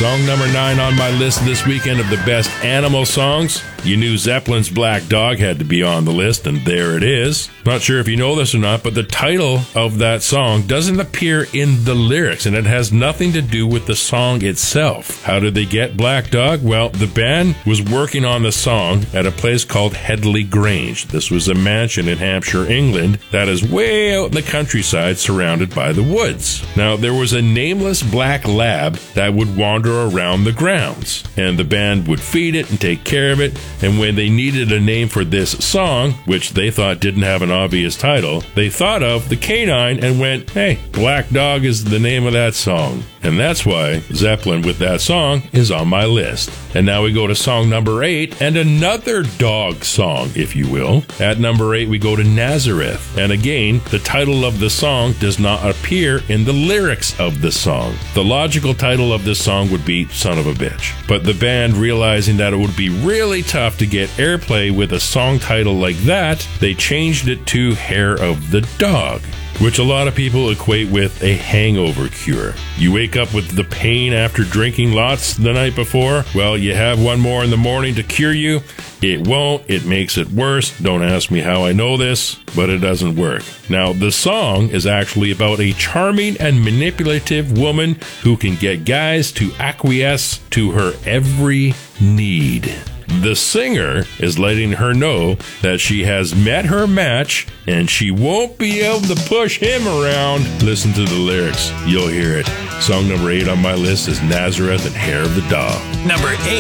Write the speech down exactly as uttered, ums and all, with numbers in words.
Song number nine on my list this weekend of the best animal songs. You knew Zeppelin's Black Dog had to be on the list, and there it is. Not sure if you know this or not, but the title of that song doesn't appear in the lyrics, and it has nothing to do with the song itself. How did they get Black Dog? Well, the band was working on the song at a place called Headley Grange. This was a mansion in Hampshire, England, that is way out in the countryside surrounded by the woods. Now, there was a nameless black lab that would wander around the grounds, and the band would feed it and take care of it. And when they needed a name for this song, which they thought didn't have an obvious title, they thought of the canine and went, hey, Black Dog is the name of that song. And that's why Zeppelin with that song is on my list. And now we go to song number eight, and another dog song, if you will. At number eight, we go to Nazareth. And again, the title of the song does not appear in the lyrics of the song. The logical title of this song would be Son of a Bitch. But the band, realizing that it would be really tough to get airplay with a song title like that, they changed it to Hair of the Dog, which a lot of people equate with a hangover cure. You wake up with the pain after drinking lots the night before. Well, you have one more in the morning to cure you. It won't. It makes it worse. Don't ask me how I know this, but it doesn't work. Now, the song is actually about a charming and manipulative woman who can get guys to acquiesce to her every need. The singer is letting her know that she has met her match and she won't be able to push him around. Listen to the lyrics. You'll hear it. Song number eight on my list is Nazareth and Hair of the Dog. Number eight.